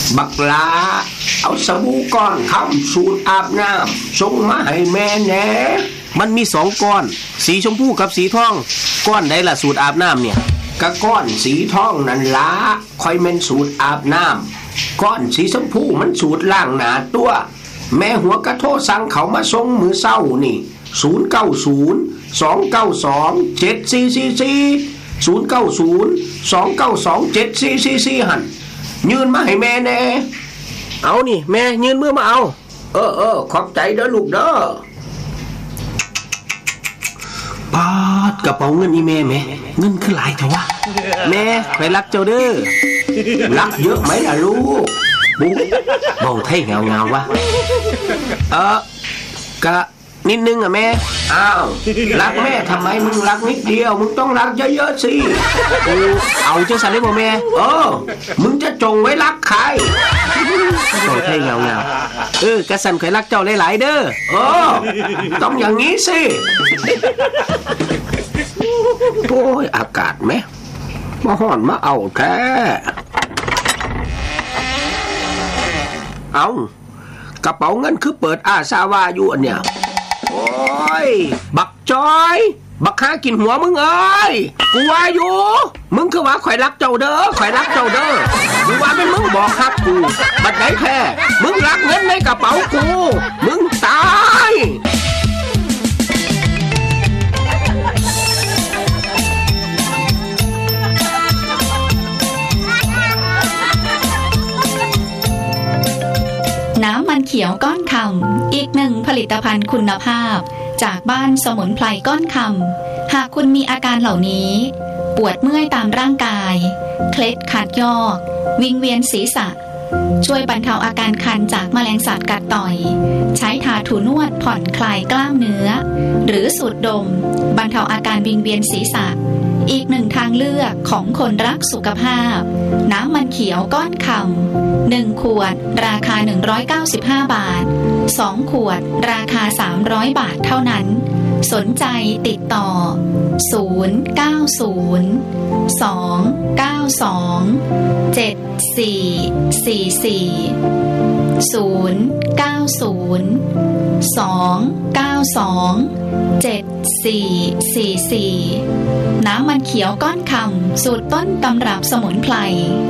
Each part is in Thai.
บักลาเอาสบู่ก้อนคำสูตรอาบน้ำส่งมาให้แม่แหน่มันมี2ก้อนสีชมพูกับสีทองก้อนไหนล่ะสูตรอาบน้ำเนี่ยกะก้อนสีทองนั่นล่ะค่อยแม่นสูตรอาบน้ำก้อนสีชมพูมันสูตรล้างหน้าตัวแม่หัวกะโทรสั่งเขามาส่งมื้อเช้านี่090-292-7444 หั่นยืนมาให้แม่แน่เอานี่แม่ยืนมือมาเอาขอบใจเด้อลูกเด้อปาดกระเป๋าเงินอีแม่แม่เงินคือหลายเถอะวะแม่ไปรักเจ้าเด้อรักเยอะไหมล่ะลูกบุ๊เบาไทยเงาวะกะนิดนึงอ่ะแม่อ้าวรักแม่ทำไมมึงรักนิดเดียวมึงต้องรักเยอะๆสิเอาจังสันได้บ่แม่มึงจะจงไว้รักใครเบาไทยเงากะสันเคยรักเจ้าหลายๆเด้อต้องอย่างนี้สิโอ้ยอากาศแม่มาห่อนมาเอาแท้เอากระเป๋าเงินคือเปิดอาซาวาอยู่อันเนี่ยโอ้ยบักจอยบักหากินหัวมึงเอ้ยกูว่าอยู่มึงคือว่าข่อยรักเจ้าเด้อข่อยรักเจ้าเด้อกูว่าเป็นมึงบอกครับกูบัดไหนแท้มึงรักเงินในกระเป๋ากูมึงตายน้ำมันเขียวก้อนคำอีกหนึ่งผลิตภัณฑ์คุณภาพจากบ้านสมุนไพรก้อนคำหากคุณมีอาการเหล่านี้ปวดเมื่อยตามร่างกายเคล็ดขัดยอกวิงเวียนศีรษะช่วยบรรเทาอาการคันจากแมลงสัตว์กัดต่อยใช้ทาถูนวดผ่อนคลายกล้ามเนื้อหรือสูดดมบรรเทาอาการวิงเวียนศีรษะอีกหนึ่งทางเลือกของคนรักสุขภาพน้ำมันเขียวก้อนคำ1 ขวดราคา195 บาท2 ขวดราคา300 บาทเท่านั้นสนใจติดต่อ092-7444น้ำมันเขียวก้อนคำสูตรต้นตำรับสมุนไพร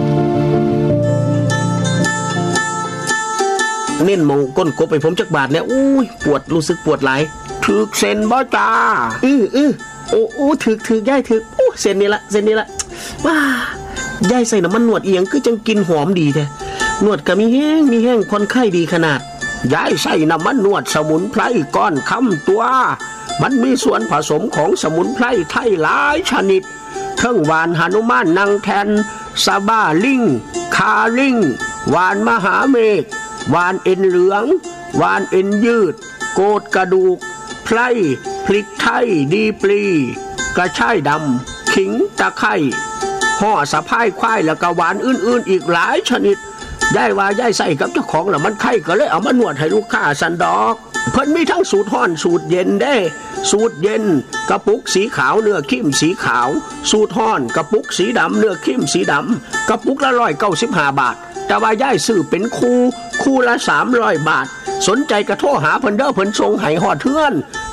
เน้นมองก้นกบไปผมจักบาทเนี่ยอุ้ยปวดรู้สึกปวดหลายถึกเส้นบ่จ้าโอ้ถึกย่ายถึกโอ้เส้นนี้ละว้าย่ายใส่น้ำมันนวดเอียงคือจังกินหอมดีแท้นวดก็มีแห้งคนไข้ดีขนาดย้ายใส่น้ำมันนวดสมุนไพรก้อนคำตัวมันมีส่วนผสมของสมุนไพรไทยหลายชนิดทั้งหวานหนุมานนางแทนซาบ้าลิงคาลิงหวานมหาเมฆหวานเอ็นเหลืองหวานเอ็นยืดโกดกระดูกไพรพริกไทยดีปลีกระชายดำขิงตะไคร้ห่อสะพายควายแล้วก็หวานอื่นๆอีกหลายชนิดย่ายว่าย่ายใส่กับเจ้าของแล้วมันไข้ก็เลยเอามานวดให้ลูกค้าสันดอกเพิ่นมีทั้งสูตรร้อนสูตรเย็นเด้สูตรเย็นกระปุกสีขาวเนื้อเข้มสีขาวสูตรร้อนกระปุกสีดำเนื้อเข้มสีดำกระปุกละ195 บาทแต่ว่าย่ายซื้อเป็นคู่ละ300 บาทสนใจกระโทรหาเพิ่นเด้อเพิ่นส่งให้ฮอดเทือน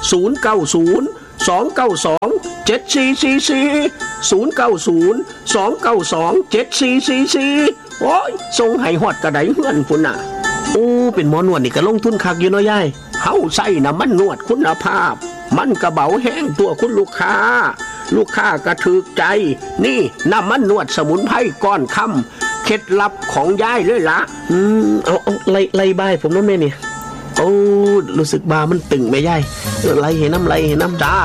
090-292-7444 โอ้ยส่งให้ฮอดกระไดเฮือนพุ่นน่ะโอ้เป็นหมอนวดนี่ก็ลงทุนคักอยู่เนาะยายเฮาใส่น้ำมันนวดคุณภาพมันกระเบาแห้งตัวคุณลูกค้ากระถึกใจนี่น้ำมันนวดสมุนไพรก้อนคำเคล็ดลับของยายเลยล่ะเอาไล่บ้ายผมน้องแม่นี่โอ้รู้สึกบามันตึงไหมยายไล่เห็นน้ำจ้า